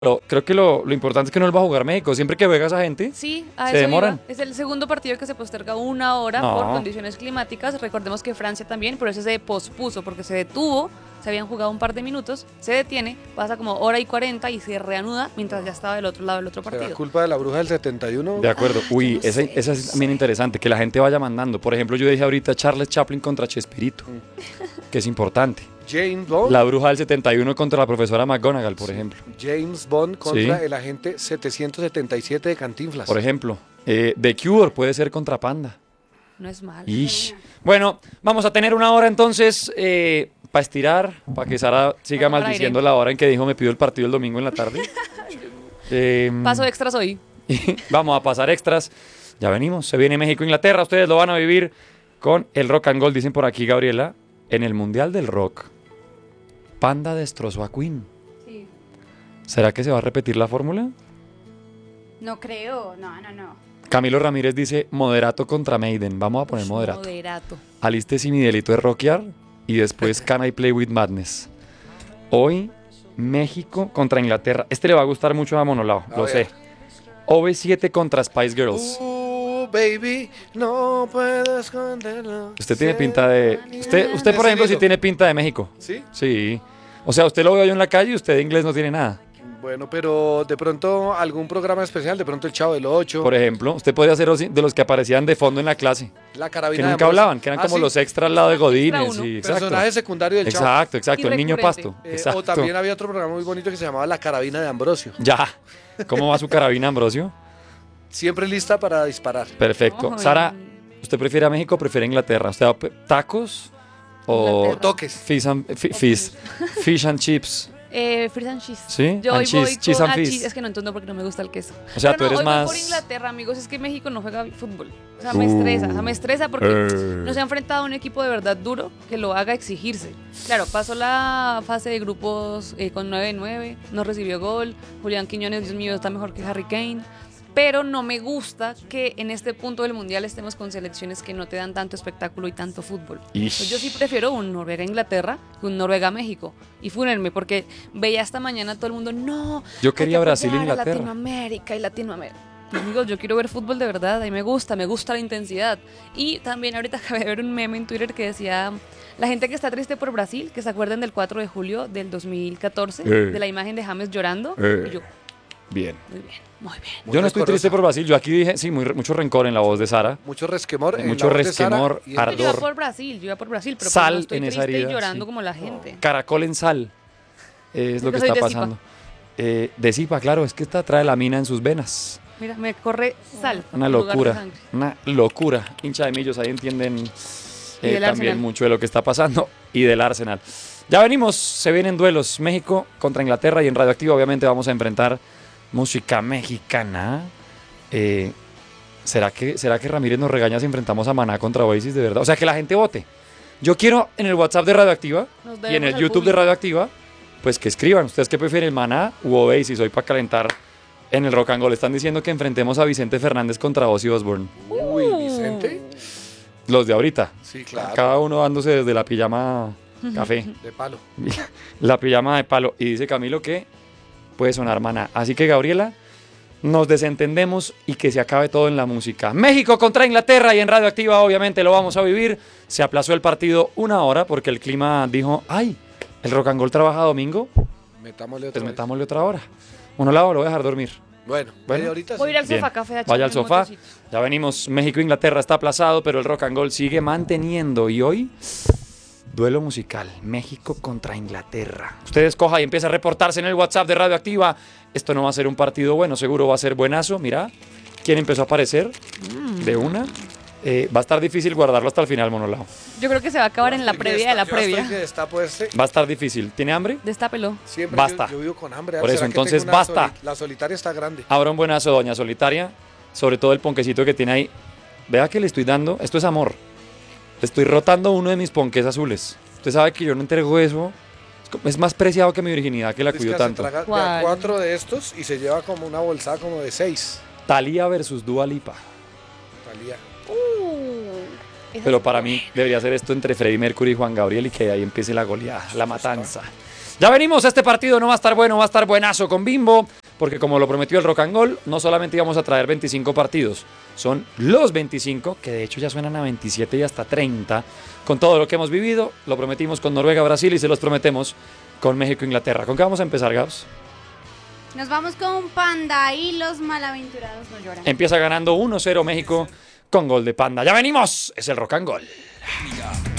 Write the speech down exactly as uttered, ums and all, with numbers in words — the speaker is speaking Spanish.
Pero creo que lo, lo importante es que no él va a jugar México. Siempre que juega esa gente, Sí, a se eso demoran. iba. Es el segundo partido que se posterga una hora No. por condiciones climáticas. Recordemos que Francia también, por eso se pospuso, porque se detuvo, se habían jugado un par de minutos, se detiene, pasa como hora y cuarenta y se reanuda mientras ya estaba del otro lado del otro ¿Será partido. culpa de la bruja del setenta y uno? De acuerdo. Uy, yo no esa, sé, esa no es también interesante, que la gente vaya mandando. Por ejemplo, yo dije ahorita Charles Chaplin contra Chespirito, que es importante. James Bond. La bruja del setenta y uno contra la profesora McGonagall, por ejemplo. James Bond contra Sí. el agente setecientos setenta y siete de Cantinflas. Por ejemplo, eh, The Cure puede ser contra Panda. No es mal. Ish. Bueno, vamos a tener una hora entonces eh, para estirar, para que Sara siga Para tomar maldiciendo aire. la hora en que dijo me pido el partido el domingo en la tarde. Eh, Paso extras hoy. y vamos a pasar extras. Ya venimos, se viene México-Inglaterra, ustedes lo van a vivir con el Rock and Gold, dicen por aquí Gabriela, en el Mundial del Rock. Panda destrozó a Queen. Sí. ¿Será que se va a repetir la fórmula? No creo, no, no, no. Camilo Ramírez dice moderato contra Maiden. Vamos a poner Ush, moderato. Moderato. Aliste si mi delito es rockear y después Can I Play With Madness. Hoy México contra Inglaterra. Este le va a gustar mucho a Monolao, A lo ver. sé. O V siete contra Spice Girls. Uh, baby, no puedo esconderlo. Usted tiene pinta de... Usted, usted por ejemplo, sí Decidido. tiene pinta de México. ¿Sí? Sí. O sea, usted lo veo yo en la calle y usted de inglés no tiene nada. Bueno, pero de pronto algún programa especial, de pronto el Chavo del Ocho, Por ejemplo, usted podría ser de los que aparecían de fondo en la clase. la Que carabina de nunca Ambrosio. hablaban, que eran Ah, como sí, los extras al lado de Godínez. uno. Y, exacto. personaje secundario del Chavo. Exacto, exacto. Y El niño recurrente. pasto. Eh, Exacto. o también había otro programa muy bonito que se llamaba La Carabina de Ambrosio. Ya. ¿Cómo va su carabina, Ambrosio? Siempre lista para disparar. Perfecto. Ay. Sara, ¿usted prefiere a México o prefiere a Inglaterra? ¿Usted va a pe- tacos o Inglaterra. O toques. fish and, fi- fish, fish and chips? Eh, Fish and cheese. ¿Sí? Yo And hoy cheese, voy cheese con and ah, fish. cheese. Es que no entiendo porque no me gusta el queso. O sea, Pero tú no, eres hoy voy más... por Inglaterra, amigos. Es que México no juega fútbol. O sea, me estresa. O sea, me estresa porque Eh. no se ha enfrentado a un equipo de verdad duro que lo haga exigirse. Claro, pasó la fase de grupos eh, con nueve nueve. No recibió gol. Julián Quiñones, Dios mío, está mejor que Harry Kane. Pero no me gusta que en este punto del mundial estemos con selecciones que no te dan tanto espectáculo y tanto fútbol. Ish. Pues yo sí prefiero un Noruega-Inglaterra que un Noruega-México. Y fúnenme, porque veía esta mañana todo el mundo, no. Yo hay quería que Brasil e apoyar a Inglaterra. Latinoamérica y Latinoamérica. Amigos, yo quiero ver fútbol de verdad, a mí me gusta, me gusta la intensidad. Y también ahorita acabé de ver un meme en Twitter que decía, la gente que está triste por Brasil, que se acuerden del cuatro de julio del dos mil catorce, Eh. de la imagen de James llorando. Eh. Y yo, Bien. muy bien, muy bien. Muy Yo no estoy rencorosa. triste por Brasil. Yo aquí dije, sí, muy, re- mucho rencor en la voz de Sara. Mucho resquemor. en Mucho la voz de Sara resquemor, y en- ardor. Yo iba por Brasil, yo iba por Brasil, pero Sal pues no estoy en esa triste herida, y llorando sí. como la gente. Caracol en sal. Es lo que Yo soy está de Zipa. pasando. Eh, de Zipa, claro, es que esta trae la mina en sus venas. Mira, me corre sal. Una en lugar de locura, sangre. una locura. Hincha de millos, ahí entienden Y eh, del también Arsenal. mucho de lo que está pasando y del Arsenal. Ya venimos, se vienen duelos. México contra Inglaterra y en Radioactivo obviamente vamos a enfrentar música mexicana. Eh, ¿será, que, ¿Será que Ramírez nos regaña si enfrentamos a Maná contra Oasis de verdad? O sea, que la gente vote. Yo quiero en el WhatsApp de Radioactiva Nos y en debemos el al YouTube de público. Radioactiva, pues que escriban. ¿Ustedes qué prefieren, Maná u Oasis? Hoy para calentar en el Rock and Roll. Están diciendo que enfrentemos a Vicente Fernández contra Ozzy Osbourne. Uy, Vicente. Los de ahorita. Sí, claro. Cada uno dándose desde la pijama café. De palo. La pijama de palo. Y dice Camilo que puede sonar Maná. Así que, Gabriela, nos desentendemos y que se acabe todo en la música. México contra Inglaterra y en Radioactiva obviamente lo vamos a vivir. Se aplazó el partido una hora porque el clima dijo, ay, el Rock and Roll trabaja domingo, Metámosle otra pues vez. metámosle otra hora. Uno lado lo voy a dejar dormir. Bueno, Bueno. media horita Voy a sí. ir al Bien. sofá café a Vaya al echarme un sofá. motecito. Ya venimos, México-Inglaterra está aplazado, pero el Rock and Roll sigue manteniendo. Y hoy, duelo musical, México contra Inglaterra. Usted escoja y empieza a reportarse en el WhatsApp de Radioactiva. Esto no va a ser un partido bueno, seguro va a ser buenazo. Mira, ¿quién empezó a aparecer? De una. Eh, va a estar difícil guardarlo hasta el final, Monolao. Yo creo que se va a acabar en la Estoy que previa de la desta- yo estoy previa. que destapo este. Va a estar difícil. ¿Tiene hambre? Destápelo. Siempre Basta. Yo, yo vivo con hambre. Por ¿Será eso, que entonces, tengo una basta. soli- La solitaria está grande. Abra un buenazo, doña Solitaria. Sobre todo el ponquecito que tiene ahí. Vea que le estoy dando. Esto es amor. Le estoy rotando uno de mis ponques azules. Usted sabe que yo no entrego eso. Es co- Es más preciado que mi virginidad, que la Es cuido que se tanto. traga de a ¿Cuál? cuatro de estos y se lleva como una bolsada como de seis. Thalía versus Dua Lipa. Talía. Pero para mí debería ser esto entre Freddie Mercury y Juan Gabriel y que ahí empiece la goleada, la matanza. Ya venimos, este partido no va a estar bueno, va a estar buenazo con Bimbo, porque como lo prometió el Rock and Roll, no solamente íbamos a traer veinticinco partidos, son los veinticinco, que de hecho ya suenan a veintisiete y hasta treinta, con todo lo que hemos vivido, lo prometimos con Noruega, Brasil y se los prometemos con México, Inglaterra. ¿Con qué vamos a empezar, Gabs? Nos vamos con Panda y los malaventurados no lloran. Empieza ganando uno cero México con gol de Panda. ¡Ya venimos! Es el Rock and Roll.